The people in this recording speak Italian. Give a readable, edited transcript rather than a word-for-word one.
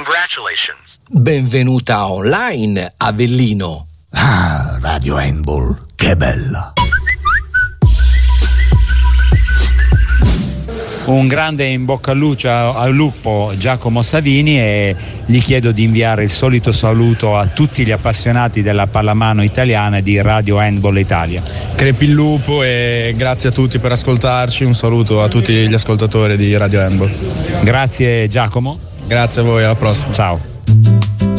Congratulations. Benvenuta online, Avellino. Ah, Radio Handball, che bella. Un grande in bocca al lupo Giacomo Savini, e gli chiedo di inviare il solito saluto a tutti gli appassionati della pallamano italiana e di Radio Handball Italia. Crepi il lupo e grazie a tutti per ascoltarci, un saluto a tutti gli ascoltatori di Radio Handball. Grazie Giacomo. Grazie a voi, alla prossima. Ciao.